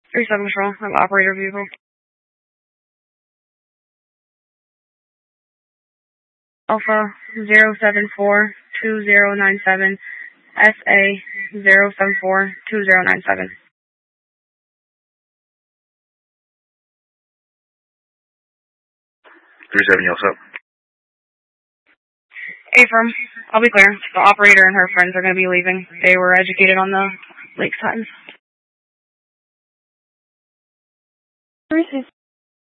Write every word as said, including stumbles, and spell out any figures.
three seven Control, I have operator vehicle. Alpha zero seven four two zero nine seven, S A zero seven four two zero nine seven. three seven, you all set? Affirm, I'll be clear. The operator and her friends are going to be leaving. They were educated on the lakes times.